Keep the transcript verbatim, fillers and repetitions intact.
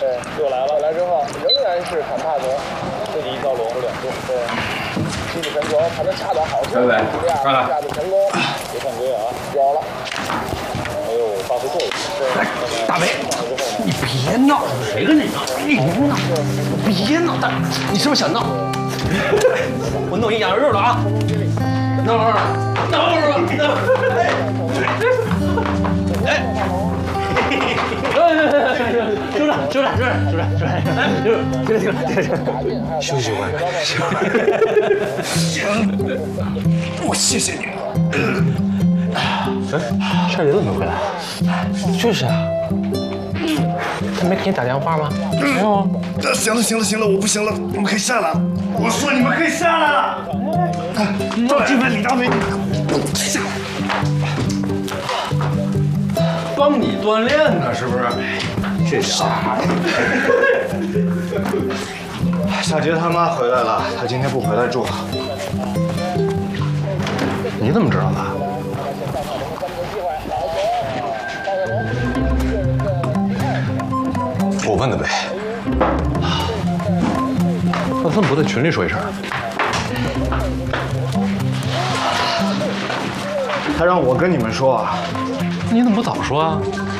对，又来了，来之后仍然是坎帕德自己一刀落后两度，对，七比传球，还能恰到好处，利亚下的成功，别犯规啊，掉了，没有发挥作用。 来，大伟，你别闹，谁跟你闹？你别闹，别闹，大，你是不是想闹？我弄你痒肉了啊！闹会儿，闹会儿吧，闹。哎。 收着，收着，收着，收着，收着，哎，停了，停了，停了，停了，休息会。行，我谢谢你。哎，山林怎么没回来？就是啊，他没给你打电话吗？没有啊。 行了，行了，行了，我不行了，你们可以下来了。我说你们可以下来了。赵继飞、李大伟，下来。 帮你锻炼呢，是不是？这傻。 小杰他妈回来了，他今天不回来住。 你怎么知道的？我问的呗。那怎么不在群里说一声？ 他让我跟你们说啊。 你怎么不早说啊？